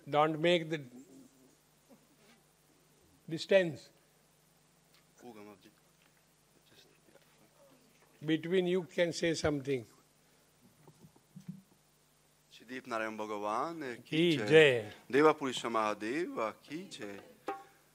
Don't make the distance between you. Can say something. Shri दीप नारायण भगवान की जय। देवा पुरुष महादेव की जय।